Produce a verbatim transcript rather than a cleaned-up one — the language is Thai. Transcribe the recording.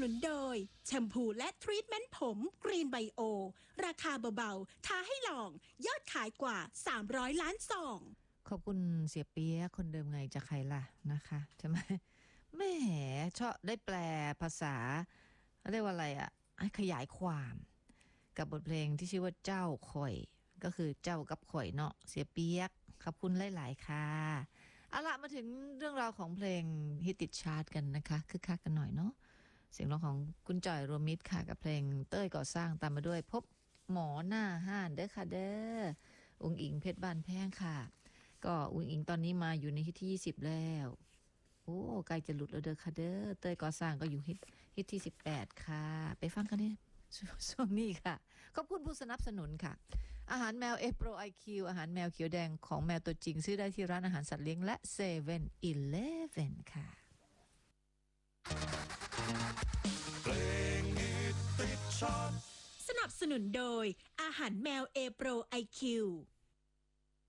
นุนโดยแชมพูและทรีทเมนต์ผมกรีนไบโอราคาเบาๆท้าให้ลองยอดขายกว่าสามร้อยล้านซองขอบคุณเสียเปียคนเดิมไงจะใครล่ะนะคะใช่ไหมแม่ชอบได้แปลภาษาเรียกว่าอะไรอ่ะให้ขยายความกับบทเพลงที่ชื่อว่าเจ้าข่อยก็คือเจ้ากับข่อยเนาะเสียเปียกขอบคุณหลายๆค่ะเอาละมาถึงเรื่องราวของเพลงฮิตติดชาร์ตกันนะคะคึกคักกันหน่อยเนาะเสียงร้องของคุณจ่อยรวมมิตรค่ะกับเพลงเต้ยก่อสร้างตามมาด้วยพบหมอหน้าห้านเด้อค่ะเด้อองค์อิงเพชรบ้านแพงค่ะก็อุ้งอิงตอนนี้มาอยู่ในฮิตที่ยี่สิบแล้วโอ้ใกล้จะหลุดแล้วเด้อค่ะเด้อเต้ยก่อสร้างก็อยู่ฮิตฮิตที่สิบแปดค่ะไปฟังกันเนี่ยช่วงนี้ค่ะขอบคุณผู้สนับสนุนค่ะอาหารแมวเอโปรไอคิวอาหารแมวเขียวแดงของแมวตัวจริงซื้อได้ที่ร้านอาหารสัตว์เลี้ยงและเซเว่นอีเลฟเว่นค่ะเพลงฮิตติดชาร์ตสนับสนุนโดยอาหารแมวเอโปรไอคิว